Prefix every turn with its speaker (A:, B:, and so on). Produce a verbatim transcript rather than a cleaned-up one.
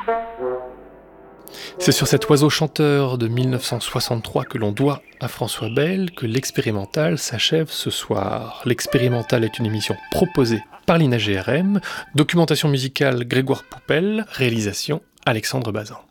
A: C'est sur cet oiseau chanteur de mille neuf cent soixante-trois que l'on doit à François Bell que l'Expérimental s'achève ce soir. L'Expérimental est une émission proposée par l'I N A G R M, documentation musicale Grégoire Poupel, réalisation Alexandre Bazin.